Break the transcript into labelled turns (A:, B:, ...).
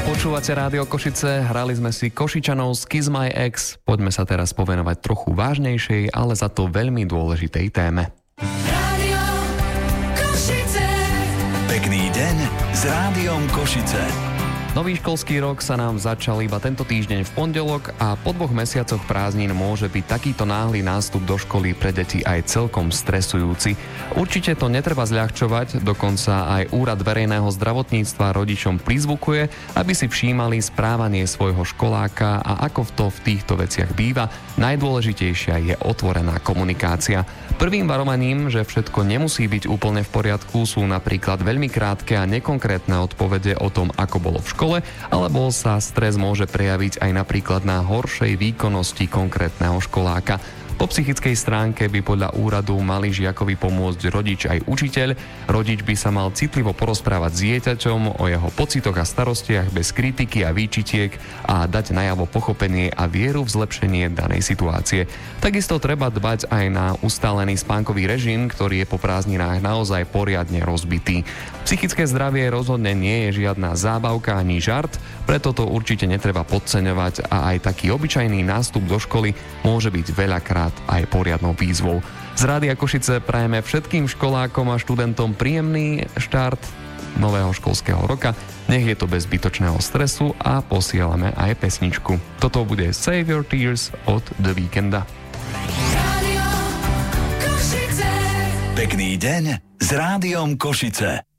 A: Počúvate Rádio Košice, hrali sme si Košičanov z Kiss My Ex. Poďme sa teraz povenovať trochu vážnejšej, ale za to veľmi dôležitej téme.
B: Rádio Košice.
C: Pekný deň s Rádiom Košice.
A: Nový školský rok sa nám začal iba tento týždeň v pondelok a po 2 mesiacoch prázdnin môže byť takýto náhly nástup do školy pre deti aj celkom stresujúci. Určite to netreba zľahčovať, dokonca aj Úrad verejného zdravotníctva rodičom prizvukuje, aby si všímali správanie svojho školáka a ako to v týchto veciach býva, najdôležitejšia je otvorená komunikácia. Prvým varovaním, že všetko nemusí byť úplne v poriadku, sú napríklad veľmi krátke a nekonkrétne odpovede o tom, ako bolo v škole, alebo sa stres môže prejaviť aj napríklad na horšej výkonnosti konkrétneho školáka. Po psychickej stránke by podľa úradu mali žiakovi pomôcť rodič aj učiteľ. Rodič by sa mal citlivo porozprávať s dieťaťom o jeho pocitoch a starostiach bez kritiky a výčitiek a dať najavo pochopenie a vieru v zlepšenie danej situácie. Takisto treba dbať aj na ustálený spánkový režim, ktorý je po prázdninách naozaj poriadne rozbitý. Psychické zdravie rozhodne nie je žiadna zábavka ani žart, preto to určite netreba podceňovať a aj taký obyčajný nástup do školy môže byť veľakrát aj poriadnou výzvou. Z Rádia Košice prajeme všetkým školákom a študentom príjemný štart nového školského roka. Nech je to bez zbytočného stresu a posielame aj pesničku. Toto bude Save Your Tears od The Weeknda.
B: Rádio Košice.
C: Pekný deň s Rádiom Košice.